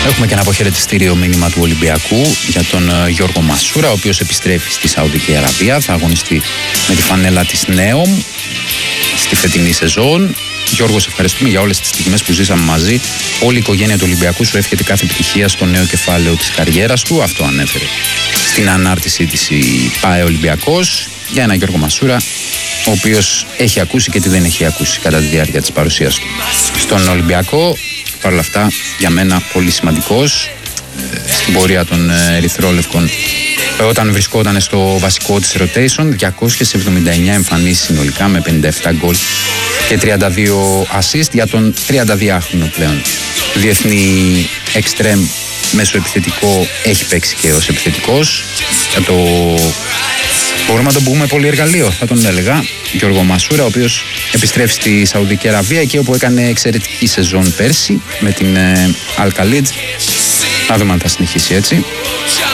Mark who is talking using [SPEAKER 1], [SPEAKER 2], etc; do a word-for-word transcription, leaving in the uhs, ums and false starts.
[SPEAKER 1] Έχουμε και ένα αποχαιρετιστήριο μήνυμα του Ολυμπιακού για τον Γιώργο Μασούρα, ο οποίος επιστρέφει στη Σαουδική Αραβία. Θα αγωνιστεί με τη φανέλα της Νέομ στη φετινή σεζόν. Γιώργο, σε ευχαριστούμε για όλες τις στιγμές που ζήσαμε μαζί. Όλη η οικογένεια του Ολυμπιακού σου εύχεται κάθε επιτυχία στο νέο κεφάλαιο της καριέρας του. Αυτό ανέφερε στην ανάρτησή της η ΠΑΕ Ολυμπιακός για έναν Γιώργο Μασούρα, ο οποίος έχει ακούσει και τι δεν έχει ακούσει κατά τη διάρκεια της παρουσίας του στον Ολυμπιακό. Παρ' όλα αυτά, για μένα πολύ σημαντικός ε, στην πορεία των ε, ερυθρόλευκων. Ε, όταν βρισκόταν στο βασικό της rotation, διακόσιες εβδομήντα εννέα εμφανίσεις συνολικά με πενήντα επτά γκολ και τριάντα δύο assist για τον τριανταδυάχρονο πλέον διεθνή εξτρέμ μέσω επιθετικό. Έχει παίξει και ως επιθετικός. Για το μπορούμε να τον πούμε πολύ εργαλείο, θα τον έλεγα. Γιώργο Μασούρα, ο οποίος επιστρέφει στη Σαουδική Αραβία, εκεί όπου έκανε εξαιρετική σεζόν πέρσι με την Al Khalid. Να δούμε αν θα συνεχίσει έτσι.